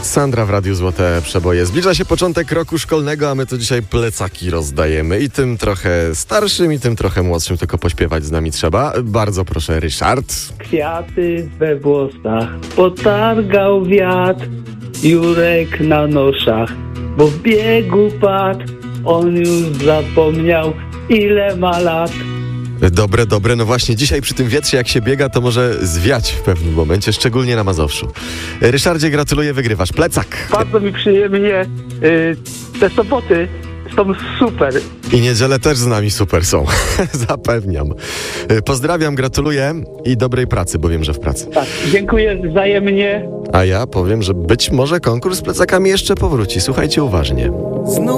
Sandra w Radiu Złote Przeboje. Zbliża się początek roku szkolnego, a my to dzisiaj plecaki rozdajemy. I tym trochę starszym, i tym trochę młodszym, tylko pośpiewać z nami trzeba. Bardzo proszę, Ryszard. Kwiaty we włosach potargał wiatr, Jurek na noszach, bo w biegu padł. On już zapomniał, ile ma lat. Dobre. No właśnie, dzisiaj przy tym wietrze, jak się biega, to może zwiać w pewnym momencie, szczególnie na Mazowszu. Ryszardzie, gratuluję, wygrywasz plecak. Bardzo mi przyjemnie. Te soboty są super. I niedziele też z nami super są, zapewniam. Pozdrawiam, gratuluję i dobrej pracy, bo wiem, że w pracy. Tak, dziękuję wzajemnie. A ja powiem, że być może konkurs z plecakami jeszcze powróci. Słuchajcie uważnie.